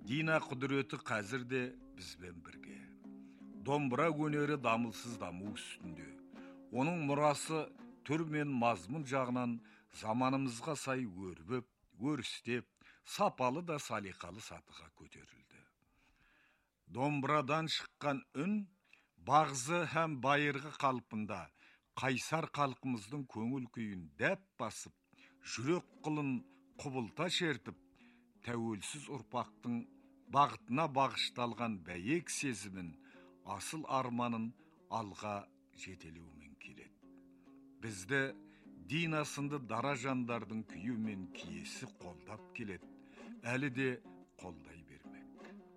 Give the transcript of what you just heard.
Дина құдіреті қазір де бізбен бірге. Домбыра өнері дамылсыз даму үстінде. Оның мұрасы түр мен мазмұн жағынан заманымызға сай өрбіп, өрістеп, сапалы да салиқалы сатыға көтерілді. Домбырадан шыққан үн бағзы һәм байырғы қалпында қайсар халқымыздың көңіл күйін дәп басып, жүрек қылын құбылта шертіп, тәуелсіз ұрпақтың бағытына бағышталған бәйек сезімін, асыл арманын алға жетелеумен келеді. Бізді Дина сынды дара жандардың күйі мен киесі қолдап келеді, әлі де қолдай